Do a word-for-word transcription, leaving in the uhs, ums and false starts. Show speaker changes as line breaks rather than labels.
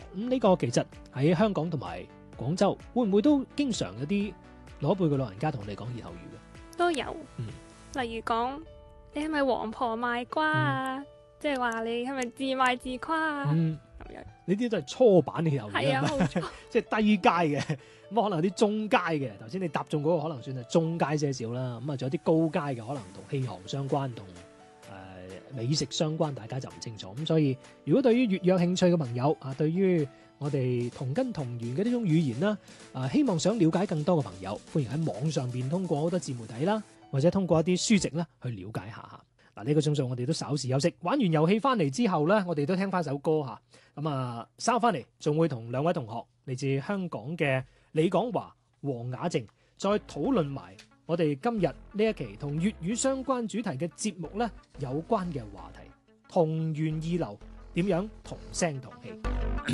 咁呢個其實喺香港同埋廣州，會唔會都經常有啲老一輩嘅老人家同你講歇後語嘅？
都有，
嗯、
例如講你係咪王婆賣瓜啊？嗯、即係話你係咪自賣自誇啊？咁、嗯、樣
呢啲都係初版嘅歇後語，
係啊，冇錯，
即係低階嘅。咁可能有啲中階嘅，頭先你答中嗰個可能算係中階些少啦。咁啊，仲有啲高階嘅，可能同氣行相關，同誒、呃、美食相關，大家就唔清楚。咁所以，如果對於粵語有興趣嘅朋友啊，對於我哋同根同源嘅呢種語言啦，啊，希望想了解更多嘅朋友，歡迎喺網上邊通過好多自媒體啦，或者通過一啲書籍啦去了解下嚇。嗱，呢個鐘數我哋都稍事休息，玩完遊戲翻嚟之後咧，我哋都聽翻首歌嚇。咁啊，稍翻嚟仲會同兩位同學嚟自香港嘅李廣華、黃雅靜，再討論埋我哋今日呢一期同粵語相關主題嘅節目咧有關嘅話題，同源異流點樣同聲同氣。